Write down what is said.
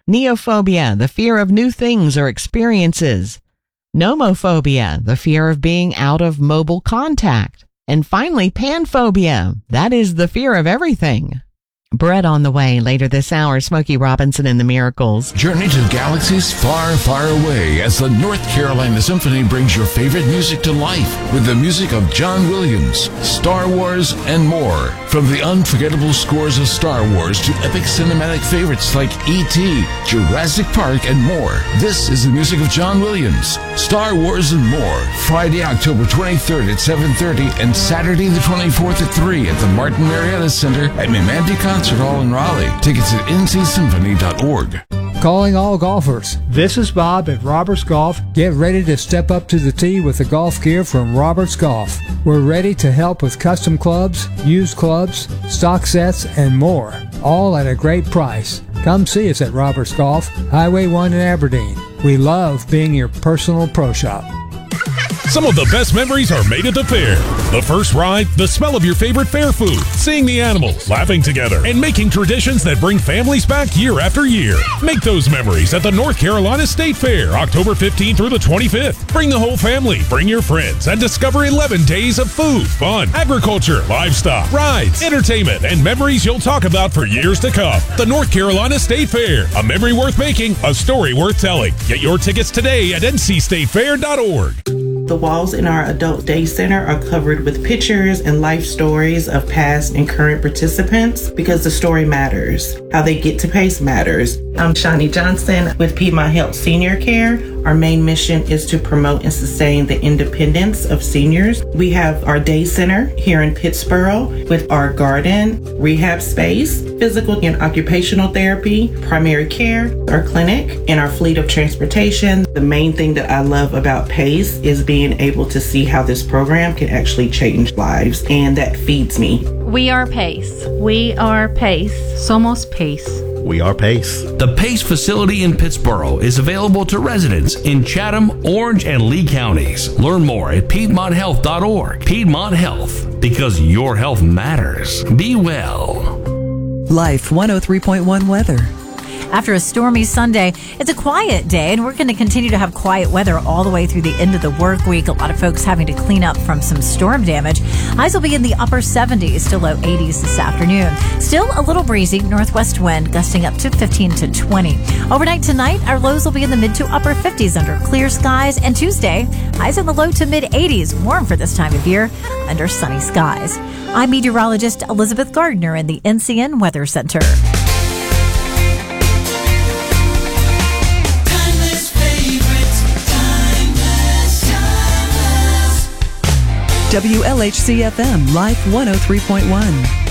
Neophobia, the fear of new things or experiences. Nomophobia, the fear of being out of mobile contact. And finally, panphobia, that is the fear of everything. Brett on the way later this hour, Smokey Robinson and the Miracles. Journey to galaxies far, far away as the North Carolina Symphony brings your favorite music to life with the music of John Williams, Star Wars, and more. From the unforgettable scores of Star Wars to epic cinematic favorites like E.T., Jurassic Park, and more. This is the music of John Williams, Star Wars, and more. Friday, October 23rd at 7:30 and Saturday the 24th at 3 at the Martin Marietta Center at Memante Concert Hall in Raleigh. Tickets at ncsymphony.org. Calling all golfers. This is Bob at Roberts Golf. Get ready to step up to the tee with the golf gear from Roberts Golf. We're ready to help with custom clubs, used clubs, stock sets, and more. All at a great price. Come see us at Roberts Golf, Highway 1 in Aberdeen. We love being your personal pro shop. Some of the best memories are made at the fair. The first ride, the smell of your favorite fair food, seeing the animals, laughing together, and making traditions that bring families back year after year. Make those memories at the North Carolina State Fair, October 15th through the 25th. Bring the whole family, bring your friends, and discover 11 days of food, fun, agriculture, livestock, rides, entertainment, and memories you'll talk about for years to come. The North Carolina State Fair, a memory worth making, a story worth telling. Get your tickets today at ncstatefair.org. The walls in our Adult Day Center are covered with pictures and life stories of past and current participants because the story matters. How they get to PACE matters. I'm Shawnee Johnson with Piedmont Health Senior Care. Our main mission is to promote and sustain the independence of seniors. We have our day center here in Pittsboro with our garden, rehab space, physical and occupational therapy, primary care, our clinic, and our fleet of transportation. The main thing that I love about PACE is being able to see how this program can actually change lives, and that feeds me. We are PACE. We are PACE. Somos PACE. We are PACE. The PACE facility in Pittsboro is available to residents in Chatham, Orange, and Lee counties. Learn more at PiedmontHealth.org. Piedmont Health, because your health matters. Be well. Life 103.1 weather. After a stormy Sunday, it's a quiet day, and we're going to continue to have quiet weather all the way through the end of the work week. A lot of folks having to clean up from some storm damage. Highs will be in the upper 70s to low 80s this afternoon. Still a little breezy, northwest wind gusting up to 15 to 20. Overnight tonight, our lows will be in the mid to upper 50s under clear skies, and Tuesday, highs in the low to mid 80s, warm for this time of year under sunny skies. I'm meteorologist Elizabeth Gardner in the NCN Weather Center. WLHC-FM, Life 103.1.